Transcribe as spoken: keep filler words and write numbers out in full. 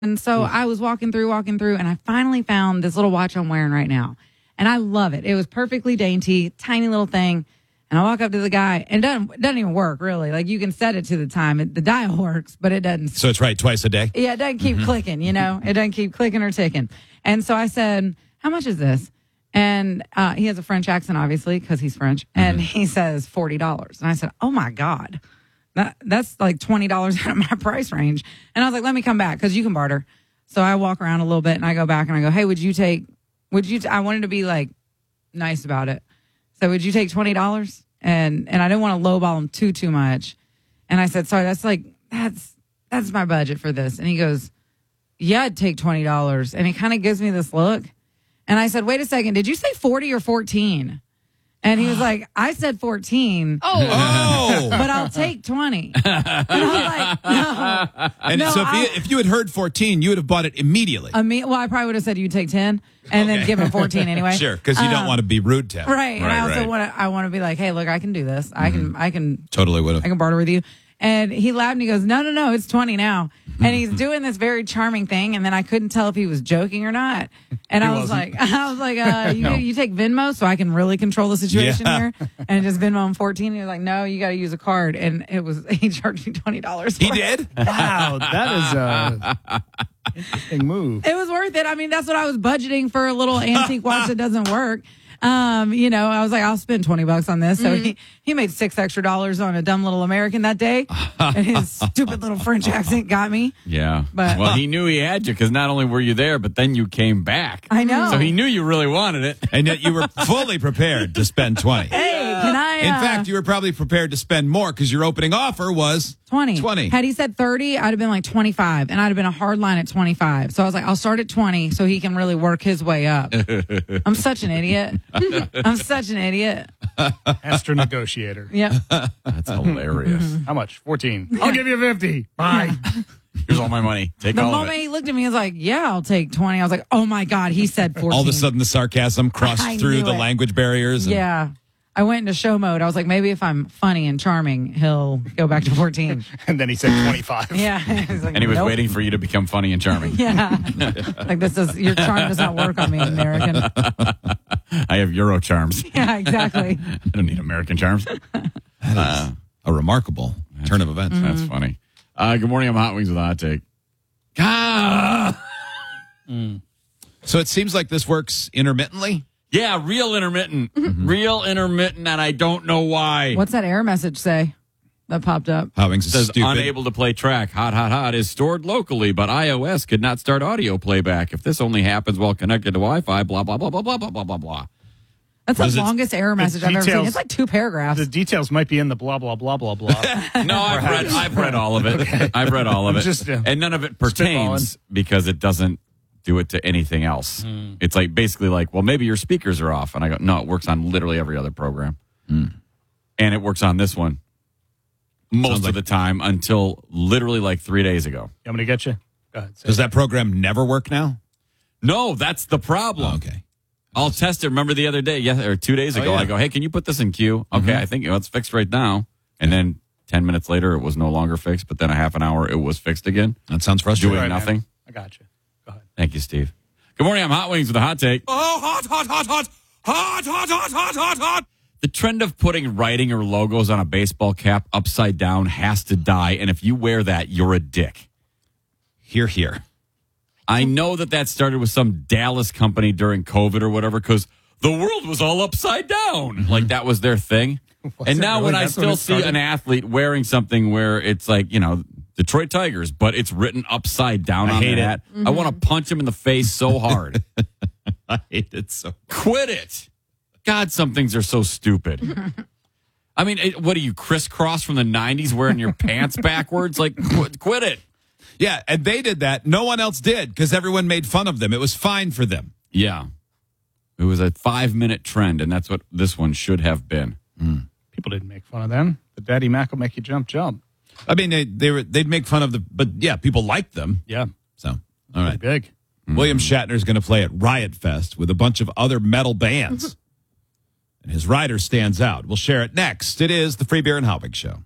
And so I was walking through, walking through, and I finally found this little watch I'm wearing right now. And I love it. It was perfectly dainty, tiny little thing. And I walk up to the guy, and it doesn't, it doesn't even work, really. Like, you can set it to the time. It, the dial works, but it doesn't. So it's right twice a day? Yeah, it doesn't keep mm-hmm. clicking, you know? It doesn't keep clicking or ticking. And so I said, how much is this? And uh, he has a French accent, obviously, because he's French. And mm-hmm. he says forty dollars. And I said, oh, my God. That That's like twenty dollars out of my price range. And I was like, let me come back, because you can barter. So I walk around a little bit, and I go back, and I go, hey, would you take, would you, t-? I wanted to be, like, nice about it. So would you take twenty dollars? And and I didn't want to lowball him too, too much. And I said, sorry, that's like, that's that's my budget for this. And he goes, yeah, I'd take twenty dollars. And he kind of gives me this look. And I said, wait a second, did you say forty or fourteen? And he was like, I said fourteen. Oh. oh. But I'll take twenty. And I was like, no. And no, so if you, I, if you had heard fourteen, you would have bought it immediately. I mean, well, I probably would have said you'd take ten and okay. then give him fourteen anyway. Sure, because you um, don't want to be rude to him. Right. right and I also right. want to, I want to be like, hey, look, I can do this. I can, mm-hmm. I can. Totally would have. I can barter with you. And he laughed and he goes, no, no, no, it's twenty now. And he's doing this very charming thing. And then I couldn't tell if he was joking or not. And he I was wasn't. like, I was like, uh, you, no. you take Venmo so I can really control the situation yeah. here. And just Venmo him fourteen. And he was like, no, you got to use a card. And it was, he charged me twenty dollars. He did? Wow. That is a interesting move. It was worth it. I mean, that's what I was budgeting for a little antique watch that doesn't work. Um, you know, I was like, I'll spend twenty bucks on this. So mm-hmm. he, he made six extra dollars on a dumb little American that day. And his stupid little French accent got me. Yeah. But, well, he knew he had you because not only were you there, but then you came back. I know. So he knew you really wanted it. And yet you were fully prepared to spend twenty. Hey, can I? Uh, In fact, you were probably prepared to spend more because your opening offer was twenty. twenty. Had he said thirty, I'd have been like twenty-five. And I'd have been a hard line at twenty-five. So I was like, I'll start at twenty so he can really work his way up. I'm such an idiot. I'm such an idiot. Master negotiator. Yep. That's hilarious. Mm-hmm. How much? fourteen. I'll give you fifty. Bye. Here's all my money. Take the all of it. moment he looked at me, he was like, yeah, I'll take twenty. I was like, oh my God, he said fourteen. All of a sudden the sarcasm crossed I through knew the it. language barriers. And Yeah. I went into show mode. I was like, maybe if I'm funny and charming, he'll go back to fourteen. And then he said twenty-five. Yeah. He's like, And he was nope. waiting for you to become funny and charming. Yeah. Like, this is, your charm does not work on me, American. I have Euro charms. Yeah, exactly. I don't need American charms. that is uh, a remarkable turn of events. Mm-hmm. That's funny. Uh, good morning. I'm Hot Wings with a Hot Take. Ah! Mm. So it seems like this works intermittently. Yeah, real intermittent. Mm-hmm. Real intermittent, and I don't know why. What's that error message say that popped up? Hot Wings It says stupid. unable to play track. Hot, hot, hot is stored locally, but iOS could not start audio playback. If this only happens while connected to Wi-Fi, blah, blah, blah, blah, blah, blah, blah, blah, blah. That's Was the it- longest error message I've ever seen. details- It's like two paragraphs. The details might be in the blah, blah, blah, blah, blah. No, I've read, I've read all of it. Okay. I've read all of it. Just, uh, and none of it pertains because it doesn't do it to anything else. Mm. It's like basically like, well, maybe your speakers are off. And I go, no, it works on literally every other program. Mm. And it works on this one most Sounds of like- the time until literally like three days ago. You want me to get you? Go ahead. say Does it. that program never work now? No, that's the problem. Oh, okay. I'll test it. Remember the other day, yeah, or two days Oh, ago, yeah. I go, hey, can you put this in queue? Okay, Mhm. I think oh, it's fixed right now. And then ten minutes later, it was no longer fixed. But then a half an hour, it was fixed again. That sounds frustrating. Doing All right, nothing. man. I got you. Go ahead. Thank you, Steve. Good morning. I'm Hot Wings with a Hot Take. Oh, hot, hot, hot, hot, hot, hot, hot, hot, hot, hot. The trend of putting writing or logos on a baseball cap upside down has to die. And if you wear that, you're a dick. Here, here. I know that that started with some Dallas company during COVID or whatever, because the world was all upside down. Mm-hmm. Like that was their thing. Was and it now really? when I That's when still it see started? an athlete wearing something where it's like, you know, Detroit Tigers, but it's written upside down I on hate their it. hat, I want to punch him in the face so hard. I hate it so. Quit it. God, some things are so stupid. I mean, it, what are you, crisscross from the nineties wearing your pants backwards? Like, quit, quit it. Yeah, and they did that. No one else did because everyone made fun of them. It was fine for them. Yeah. It was a five-minute trend, and that's what this one should have been. Mm. People didn't make fun of them. But Daddy Mac will make you jump, jump. I mean, they, they were, they'd make fun of the, but yeah, people liked them. Yeah. So, all right. Pretty big. William Shatner's going to play at Riot Fest with a bunch of other metal bands. And his rider stands out. We'll share it next. It is the Free Beer and Hot Wings Show.